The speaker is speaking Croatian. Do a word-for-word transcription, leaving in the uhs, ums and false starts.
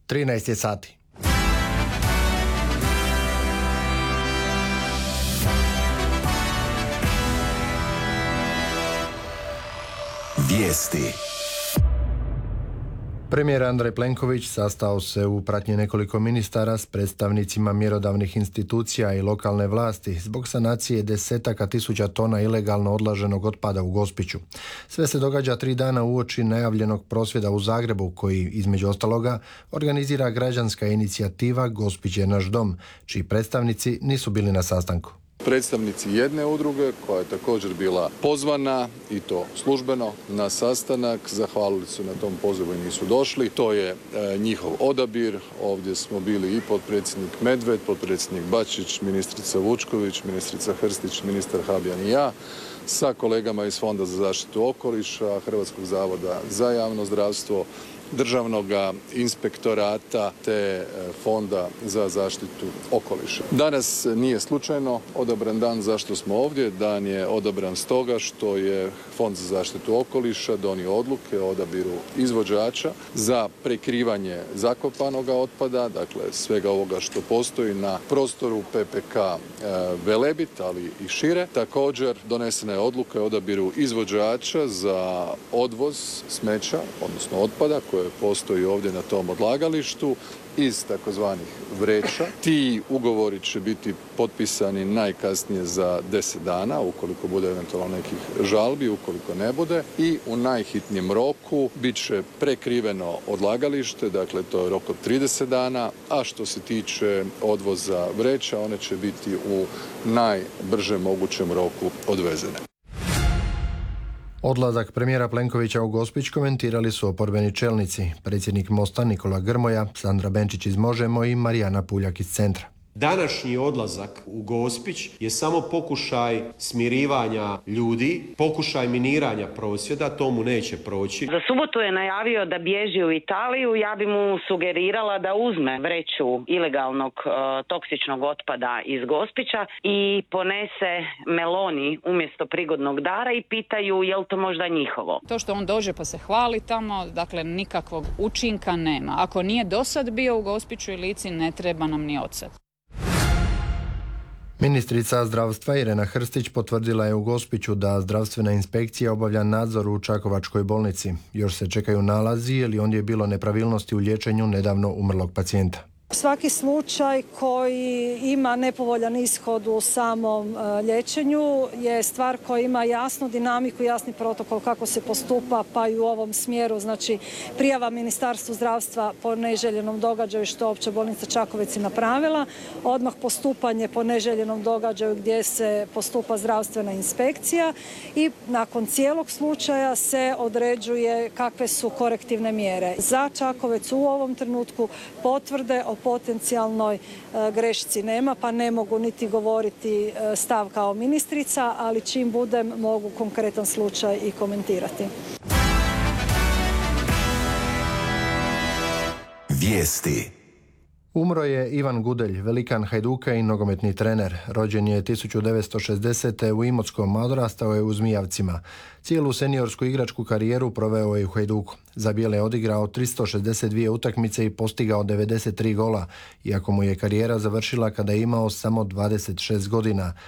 trinaest je sati. Vijesti. Premijer Andrej Plenković sastao se u pratnji nekoliko ministara s predstavnicima mjerodavnih institucija i lokalne vlasti zbog sanacije desetaka tisuća tona ilegalno odlaženog otpada u Gospiću. Sve se događa tri dana uoči najavljenog prosvjeda u Zagrebu koji, između ostaloga, organizira građanska inicijativa Gospić je naš dom, čiji predstavnici nisu bili na sastanku. Predstavnici jedne udruge koja je također bila pozvana i to službeno na sastanak, zahvalili su na tom pozivu i nisu došli. To je e, njihov odabir. Ovdje smo bili i potpredsjednik Medved, potpredsjednik Bačić, ministrica Vučković, ministrica Hrstić, ministar Habijan i ja sa kolegama iz Fonda za zaštitu okoliša, Hrvatskog zavoda za javno zdravstvo, Državnog inspektorata te Fonda za zaštitu okoliša. Danas nije slučajno odabran dan zašto smo ovdje. Dan je odabran stoga što je Fond za zaštitu okoliša donio odluke o odabiru izvođača za prekrivanje zakopanog otpada, dakle svega ovoga što postoji na prostoru P P K Velebit, ali i šire. Također donesena je odluka o odabiru izvođača za odvoz smeća, odnosno otpada koje postoji ovdje na tom odlagalištu iz takozvanih vreća. Ti ugovori će biti potpisani najkasnije za deset dana, ukoliko bude eventualno nekih žalbi, ukoliko ne bude. I u najhitnijem roku bit će prekriveno odlagalište, dakle to je rok od trideset dana, a što se tiče odvoza vreća, one će biti u najbržem mogućem roku odvezene. Odlazak premijera Plenkovića u Gospić komentirali su oporbeni čelnici, predsjednik Mosta Nikola Grmoja, Sandra Benčić iz Možemo i Marijana Puljak iz Centra. Današnji odlazak u Gospić je samo pokušaj smirivanja ljudi, pokušaj miniranja prosvjeda, to mu neće proći. Za subotu je najavio da bježi u Italiju, ja bi mu sugerirala da uzme vreću ilegalnog e, toksičnog otpada iz Gospića i ponese meloni umjesto prigodnog dara i pitaju je li to možda njihovo. To što on dođe pa se hvali tamo, dakle nikakvog učinka nema. Ako nije dosad bio u Gospiću i Lici, ne treba nam ni odsad. Ministrica zdravstva Irena Hrstić potvrdila je u Gospiću da zdravstvena inspekcija obavlja nadzor u Čakovačkoj bolnici. Još se čekaju nalazi jer je ondje bilo nepravilnosti u liječenju nedavno umrlog pacijenta. Svaki slučaj koji ima nepovoljan ishod u samom liječenju je stvar koja ima jasnu dinamiku, jasni protokol kako se postupa, pa i u ovom smjeru, znači prijava Ministarstvu zdravstva po neželjenom događaju što Opća bolnica Čakovec je napravila, odmah postupanje po neželjenom događaju gdje se postupa zdravstvena inspekcija i nakon cijelog slučaja se određuje kakve su korektivne mjere. Za Čakovec u ovom trenutku potvrde o potencijalnoj grešci nema, pa ne mogu niti govoriti stav kao ministrica, ali čim budem mogu konkretan slučaj i komentirati. Vijesti. Umro je Ivan Gudelj, velikan Hajduka i nogometni trener. Rođen je tisuću devetsto šezdesete. u Imotskom, a odrastao je u Zmijavcima. Cijelu seniorsku igračku karijeru proveo je u Hajduku. Za bijele je odigrao tristo šezdeset dvije utakmice i postigao devedeset tri gola, iako mu je karijera završila kada je imao samo dvadeset šest godina,